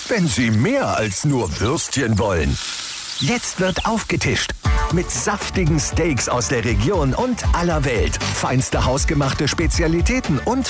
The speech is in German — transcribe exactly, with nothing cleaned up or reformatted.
Wenn Sie mehr als nur Würstchen wollen. Jetzt wird aufgetischt. Mit saftigen Steaks aus der Region und aller Welt. Feinste hausgemachte Spezialitäten und